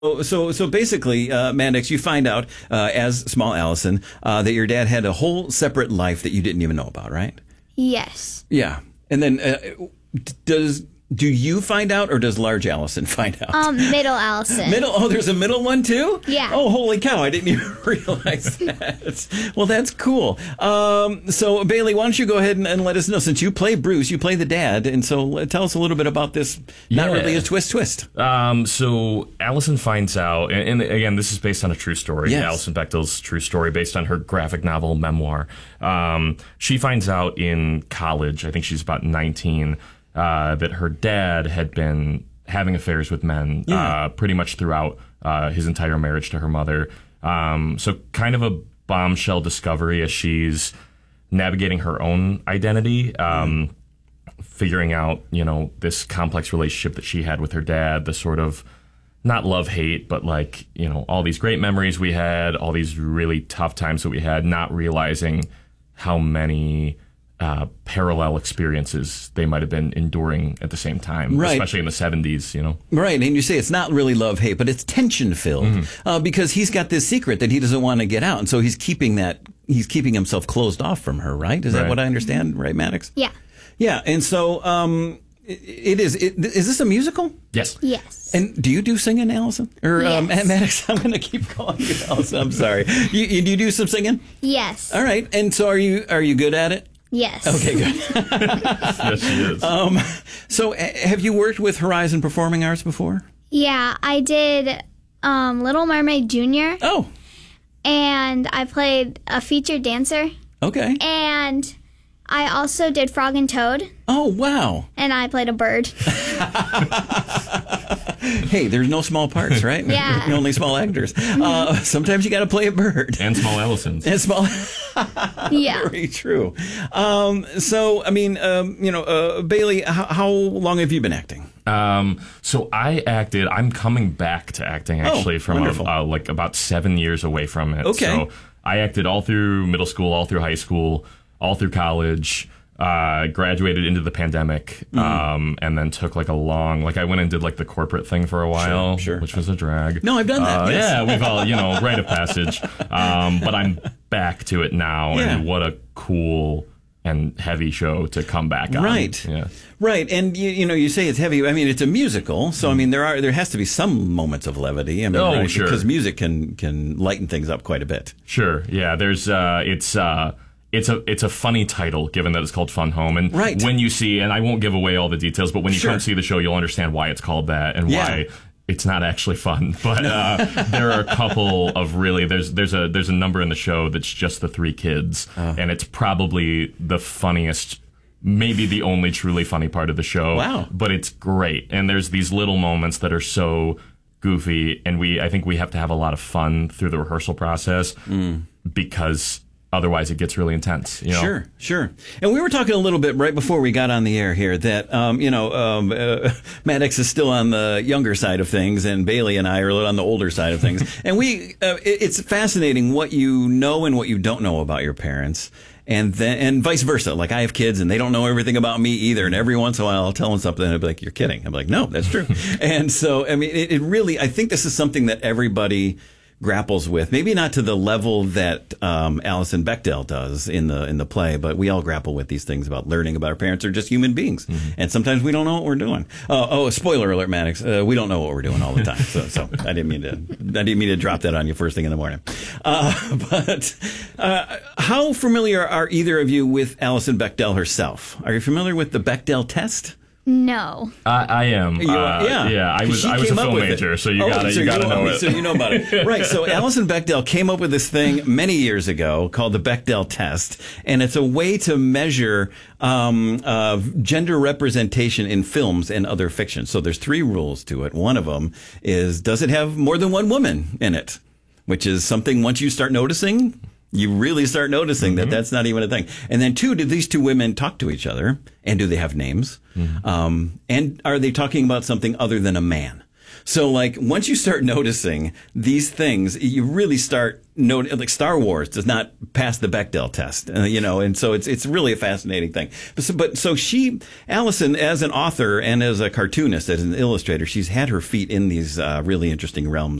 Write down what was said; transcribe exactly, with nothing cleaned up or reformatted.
So, so, so basically, uh, Maddox, you find out, uh, as small Allison, uh, that your dad had a whole separate life that you didn't even know about, right? Yes. Yeah. And then, uh, does, do you find out or does large Allison find out? Um, middle Allison. Middle? Oh, there's a middle one too? Yeah. Oh, holy cow. I didn't even realize that. Well, that's cool. Um, so, Bailey, why don't you go ahead and, and let us know, since you play Bruce, you play the dad. And so uh, tell us a little bit about this. Not Yeah. really a twist twist. Um, so Allison finds out, and, and again, this is based on a true story. Yes. Allison Bechdel's true story based on her graphic novel memoir. Um, she finds out in college, I think she's about nineteen, uh, that her dad had been having affairs with men Yeah. uh, pretty much throughout uh, his entire marriage to her mother. Um, so kind of a bombshell discovery as she's navigating her own identity. Um, mm. Figuring out, you know, this complex relationship that she had with her dad, the sort of not love hate, but like, you know, all these great memories we had, all these really tough times that we had, not realizing how many uh, parallel experiences they might have been enduring at the same time, right. Especially in the seventies, you know? Right. And you say it's not really love hate, but it's tension filled mm-hmm. uh, because he's got this secret that he doesn't want to get out. And so he's keeping that, he's keeping himself closed off from her, right? Is right. that what I understand? Right, Maddox? Yeah. Yeah, and so um, it, it is. It, is this a musical? Yes. Yes. And do you do singing, Allison? Or yes. um, Maddox? I'm going to keep calling you Allison. I'm sorry. You, you do you do some singing? Yes. All right. And so are you? Are you good at it? Yes. Okay, good. Yes, she is. Um, so, uh, have you worked with Horizon Performing Arts before? Yeah, I did um, Little Mermaid Junior Oh. And I played a featured dancer. Okay. And I also did Frog and Toad. Oh, wow. And I played a bird. Hey, there's no small parts, right? Yeah. Only small actors. Uh, sometimes you got to play a bird. And small Allisons. And small. Yeah. Very true. Um, so, I mean, um, you know, uh, Bailey, how, how long have you been acting? Um, so I acted, I'm coming back to acting actually Oh, from wonderful. uh, like about seven years away from it. Okay. So I acted all through middle school, all through high school, all through college. Uh, graduated into the pandemic, Mm-hmm. um, and then took like a long, like I went and did like the corporate thing for a while, Sure, sure. which was a drag. No, I've done that, Uh, yes. Yeah, we've all, you know, rite of passage. Um, but I'm back to it now, Yeah. and what a cool and heavy show to come back on. Right. Yeah. Right. And, you, you know, you say it's heavy. I mean, it's a musical. So, I mean, there are there has to be some moments of levity. I mean, Oh, right? sure. Because music can, can lighten things up quite a bit. Sure. Yeah. There's. Uh, it's. Uh, It's a it's a funny title, given that it's called Fun Home. And Right. when you see, and I won't give away all the details, but when you Sure. come see the show, you'll understand why it's called that and Yeah. why it's not actually fun. But uh, there are a couple of really there's there's a there's a number in the show that's just the three kids, Oh. and it's probably the funniest. Maybe the only truly funny part of the show. Wow. But it's great. And there's these little moments that are so goofy, and we I think we have to have a lot of fun through the rehearsal process Mm. because otherwise it gets really intense. You know? Sure, sure. And we were talking a little bit right before we got on the air here that, um, you know, um, uh, Maddox is still on the younger side of things and Bailey and I are on the older side of things. And we, uh, it, it's fascinating what you know and what you don't know about your parents. And then, and vice versa. Like, I have kids and they don't know everything about me either. And every once in a while I'll tell them something and they'll be like, you're kidding. I'm like, no, that's true. And so, I mean, it, it really, I think this is something that everybody grapples with, maybe not to the level that um, Allison Bechdel does in the in the play, but we all grapple with these things about learning about our parents. They're just human beings, mm-hmm. and sometimes we don't know what we're doing. Uh, oh, spoiler alert, Maddox! Uh, we don't know what we're doing all the time. So, so I didn't mean to I didn't mean to drop that on you first thing in the morning. Uh, but uh, how familiar are either of you with Allison Bechdel herself? Are you familiar with the Bechdel test? No. I, I am. You are, uh, yeah, yeah. I was. She I was a came up film with it. major, so you Oh, gotta so you gotta know it. So you know about it, right? So Allison Bechdel came up with this thing many years ago called the Bechdel test, and it's a way to measure um, uh, gender representation in films and other fiction. So there's three rules to it. One of them is, does it have more than one woman in it? Which is something once you start noticing, you really start noticing Mm-hmm. that that's not even a thing. And then two, do these two women talk to each other? And do they have names? Mm-hmm. Um, and are they talking about something other than a man? So, like, once you start noticing these things, you really start noting, like, Star Wars does not pass the Bechdel test, uh, you know, and so it's it's really a fascinating thing. But so, but so she, Allison, as an author and as a cartoonist, as an illustrator, she's had her feet in these uh, really interesting realms